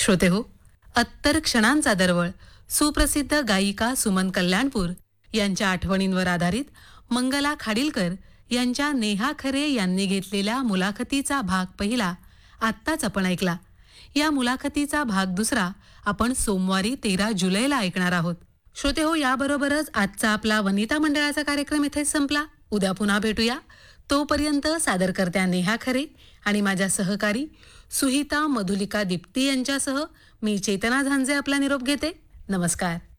श्रोते हो, अत्तर क्षणांचा दरवळ सुप्रसिद्ध गायिका सुमन कल्याणपूर यांच्या आठवणींवर आधारित मंगला खाडीलकर यांच्या नेहा खरे यांनी घेतलेल्या मुलाखतीचा भाग पहिला आत्ताच आपण ऐकला. या मुलाखतीचा भाग दुसरा आपण सोमवारी 13 जुलैला ऐकणार आहोत. श्रोते हो, याबरोबरच आजचा आपला वनिता मंडळाचा कार्यक्रम इथेच संपला. उद्या पुन्हा भेटूया. तोपर्यंत सादरकर्त्या नेहा खरे आणि माझ्या सहकारी सुहिता मधुलिका दीप्ती यांच्यासह मी चेतना झांजे आपला निरोप घेते. नमस्कार.